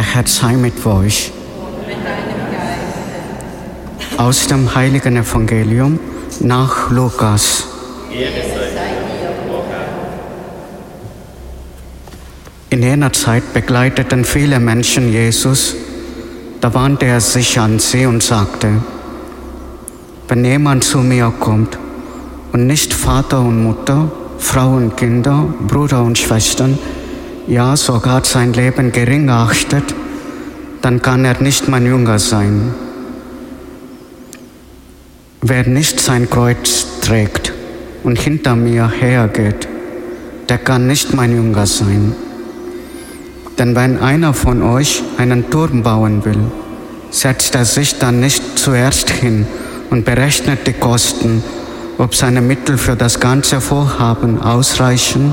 Herr sei mit euch. Aus dem heiligen Evangelium nach Lukas. In jener Zeit begleiteten viele Menschen Jesus. Da wandte er sich an sie und sagte: Wenn jemand zu mir kommt und nicht Vater und Mutter, Frau und Kinder, Bruder und Schwestern, ja sogar sein Leben gering achtet, dann kann er nicht mein Jünger sein. Wer nicht sein Kreuz trägt und hinter mir hergeht, der kann nicht mein Jünger sein. Denn wenn einer von euch einen Turm bauen will, setzt er sich dann nicht zuerst hin und berechnet die Kosten, ob seine Mittel für das ganze Vorhaben ausreichen?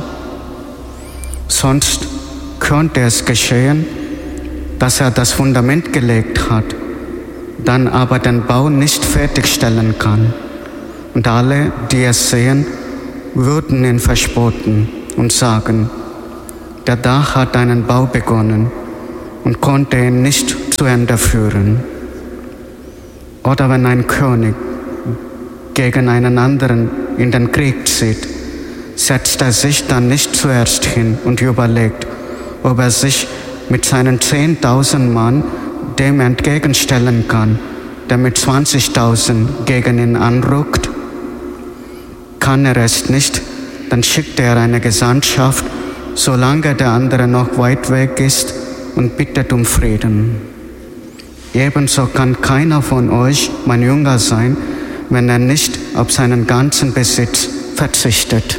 Sonst könnte es geschehen, dass er das Fundament gelegt hat, dann aber den Bau nicht fertigstellen kann. Und alle, die es sehen, würden ihn verspotten und sagen: Der Dach hat einen Bau begonnen und konnte ihn nicht zu Ende führen. Oder wenn ein König gegen einen anderen in den Krieg zieht, setzt er sich dann nicht zuerst hin und überlegt, ob er sich mit seinen 10.000 Mann dem entgegenstellen kann, der mit 20.000 gegen ihn anrückt? Kann er es nicht, dann schickt er eine Gesandtschaft, solange der andere noch weit weg ist, und bittet um Frieden. Ebenso kann keiner von euch mein Jünger sein, wenn er nicht auf seinen ganzen Besitz verzichtet.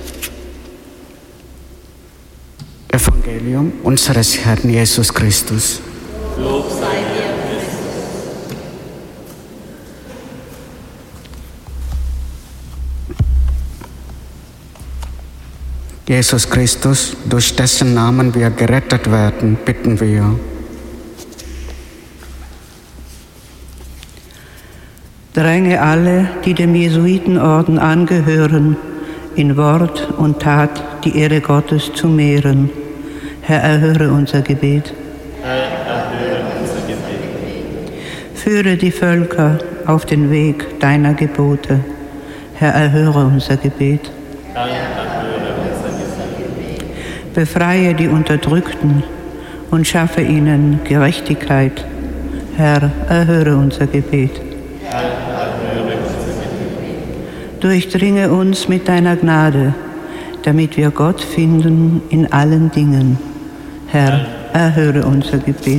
Evangelium unseres Herrn Jesus Christus. Lob sei dir, Jesus Christus, durch dessen Namen wir gerettet werden, bitten wir. Dränge alle, die dem Jesuitenorden angehören, in Wort und Tat die Ehre Gottes zu mehren. Herr, erhöre unser Gebet. Herr, erhöre unser Gebet. Führe die Völker auf den Weg deiner Gebote. Herr, erhöre unser Gebet. Herr, erhöre unser Gebet. Befreie die Unterdrückten und schaffe ihnen Gerechtigkeit. Herr, erhöre unser Gebet. Herr, erhöre unser Gebet. Durchdringe uns mit deiner Gnade, damit wir Gott finden in allen Dingen. Herr, erhöre unser Gebet.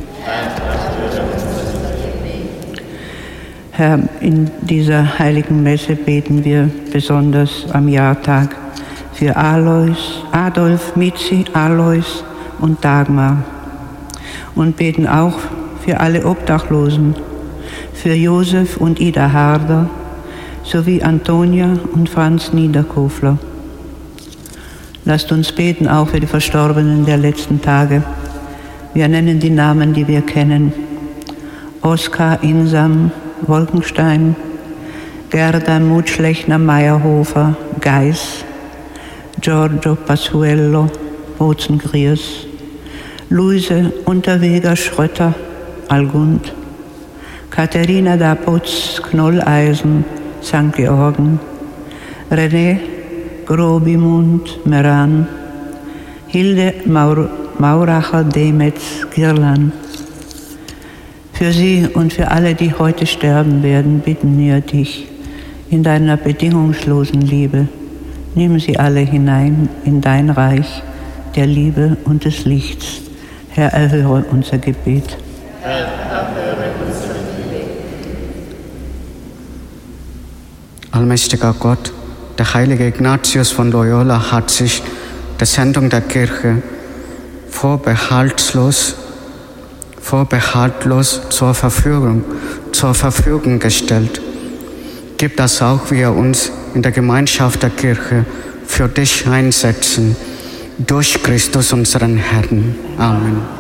Herr, in dieser heiligen Messe beten wir besonders am Jahrtag für Alois, Adolf, Mitzi, Alois und Dagmar und beten auch für alle Obdachlosen, für Josef und Ida Harder sowie Antonia und Franz Niederkofler. Lasst uns beten auch für die Verstorbenen der letzten Tage. Wir nennen die Namen, die wir kennen: Oskar Insam, Wolkenstein, Gerda Mutschlechner-Meyerhofer, Geis, Giorgio Pasuello, Bozengries, Luise Unterweger-Schrötter, Algund, Katharina Daputz, Knolleisen, St. Georgen, René Grobimund, Meran, Hilde Mauracher-Demetz, Girlan. Für sie und für alle, die heute sterben werden, bitten wir dich in deiner bedingungslosen Liebe. Nimm sie alle hinein in dein Reich der Liebe und des Lichts. Herr, erhöre unser Gebet. Herr, erhöre unser Gebet. Allmächtiger Gott, der heilige Ignatius von Loyola hat sich der Sendung der Kirche vorbehaltlos zur Verfügung gestellt. Gib das auch wir uns in der Gemeinschaft der Kirche für dich einsetzen, durch Christus unseren Herrn. Amen.